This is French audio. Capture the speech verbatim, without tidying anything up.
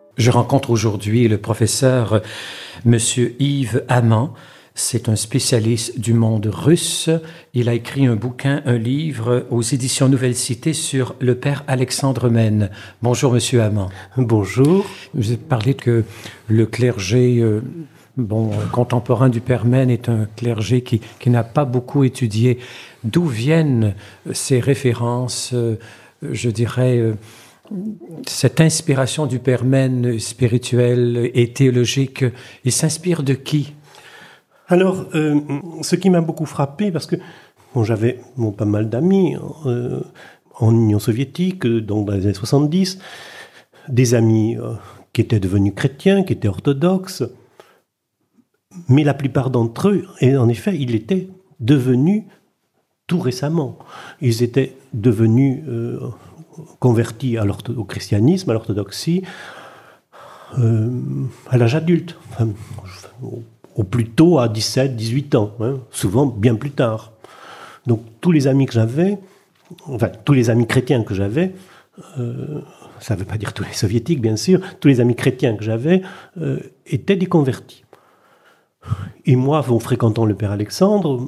Je rencontre aujourd'hui le professeur Monsieur Yves Amand. C'est un spécialiste du monde russe. Il a écrit un bouquin, un livre aux éditions Nouvelle Cité sur le père Alexandre Mène. Bonjour Monsieur Amand. Bonjour. Vous avez parlé que le clergé euh, bon, contemporain du père Mène est un clergé qui, qui n'a pas beaucoup étudié. D'où viennent ces références, euh, je dirais, euh, cette inspiration du père Mène spirituelle et théologique? Il s'inspire de qui? Alors, euh, ce qui m'a beaucoup frappé, parce que bon, j'avais bon, pas mal d'amis euh, en Union soviétique, donc dans les années soixante-dix, des amis euh, qui étaient devenus chrétiens, qui étaient orthodoxes, mais la plupart d'entre eux, et en effet, ils étaient devenus tout récemment. Ils étaient devenus euh, convertis à au christianisme, à l'orthodoxie, euh, à l'âge adulte, enfin, au plus tôt à dix-sept, dix-huit ans, hein, souvent bien plus tard. Donc tous les amis que j'avais, enfin tous les amis chrétiens que j'avais, euh, ça ne veut pas dire tous les soviétiques bien sûr, tous les amis chrétiens que j'avais euh, étaient des convertis. Et moi, en fréquentant le père Alexandre,